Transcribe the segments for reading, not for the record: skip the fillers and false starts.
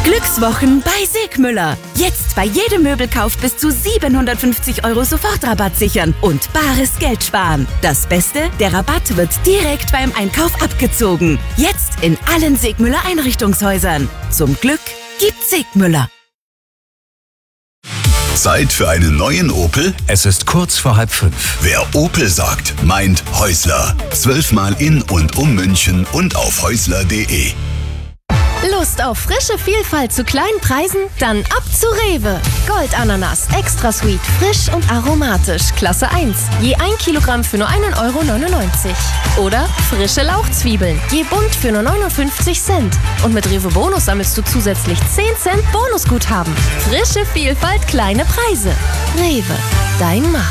Glückswochen bei Segmüller. Jetzt bei jedem Möbelkauf bis zu 750 € Sofortrabatt sichern und bares Geld sparen. Das Beste, der Rabatt wird direkt beim Einkauf abgezogen. Jetzt in allen Segmüller Einrichtungshäusern. Zum Glück gibt Segmüller. Zeit für einen neuen Opel? Es ist kurz vor 4:30. Wer Opel sagt, meint Häusler. 12-mal in und um München und auf häusler.de. Lust auf frische Vielfalt zu kleinen Preisen? Dann ab zu Rewe. Goldananas, extra sweet, frisch und aromatisch, Klasse 1. Je 1 Kilogramm für nur 1,99 €. Oder frische Lauchzwiebeln, je bunt für nur 59 Cent. Und mit Rewe Bonus sammelst du zusätzlich 10 Cent Bonusguthaben. Frische Vielfalt, kleine Preise. Rewe, dein Markt.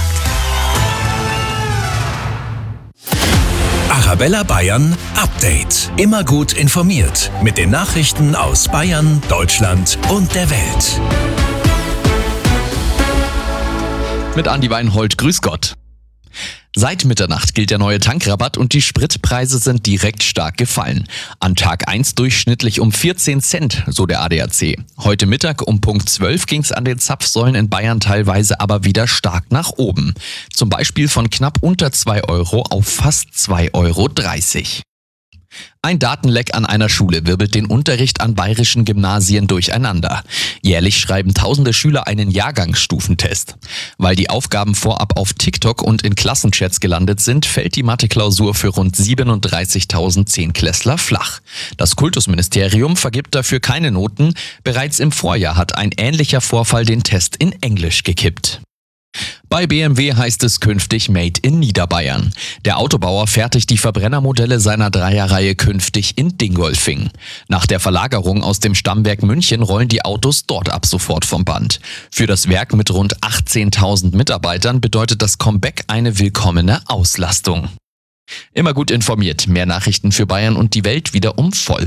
Arabella Bayern Update. Immer gut informiert mit den Nachrichten aus Bayern, Deutschland und der Welt. Mit Andi Weinhold, grüß Gott. Seit Mitternacht gilt der neue Tankrabatt und die Spritpreise sind direkt stark gefallen. An Tag 1 durchschnittlich um 14 Cent, so der ADAC. Heute Mittag um Punkt 12 ging es an den Zapfsäulen in Bayern teilweise aber wieder stark nach oben. Zum Beispiel von knapp unter 2 € auf fast 2,30 €. Ein Datenleck an einer Schule wirbelt den Unterricht an bayerischen Gymnasien durcheinander. Jährlich schreiben tausende Schüler einen Jahrgangsstufentest. Weil die Aufgaben vorab auf TikTok und in Klassenchats gelandet sind, fällt die Mathe-Klausur für rund 37.000 Zehnklässler flach. Das Kultusministerium vergibt dafür keine Noten. Bereits im Vorjahr hat ein ähnlicher Vorfall den Test in Englisch gekippt. Bei BMW heißt es künftig Made in Niederbayern. Der Autobauer fertigt die Verbrennermodelle seiner Dreierreihe künftig in Dingolfing. Nach der Verlagerung aus dem Stammwerk München rollen die Autos dort ab sofort vom Band. Für das Werk mit rund 18.000 Mitarbeitern bedeutet das Comeback eine willkommene Auslastung. Immer gut informiert, mehr Nachrichten für Bayern und die Welt wiederum voll.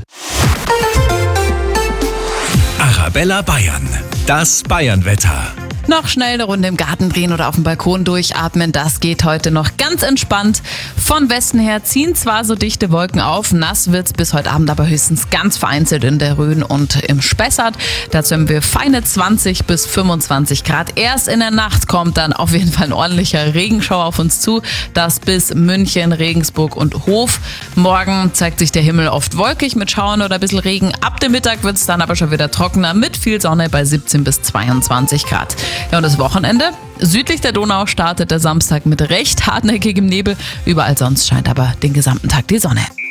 Arabella Bayern, das Bayernwetter. Noch schnell eine Runde im Garten drehen oder auf dem Balkon durchatmen, das geht heute noch ganz entspannt. Von Westen her ziehen zwar so dichte Wolken auf, nass wird's bis heute Abend aber höchstens ganz vereinzelt in der Rhön und im Spessart. Dazu haben wir feine 20 bis 25 Grad. Erst in der Nacht kommt dann auf jeden Fall ein ordentlicher Regenschauer auf uns zu. Das bis München, Regensburg und Hof. Morgen zeigt sich der Himmel oft wolkig mit Schauern oder ein bisschen Regen. Ab dem Mittag wird's dann aber schon wieder trockener mit viel Sonne bei 17 bis 22 Grad. Ja, und das Wochenende? Südlich der Donau startet der Samstag mit recht hartnäckigem Nebel. Überall sonst scheint aber den gesamten Tag die Sonne.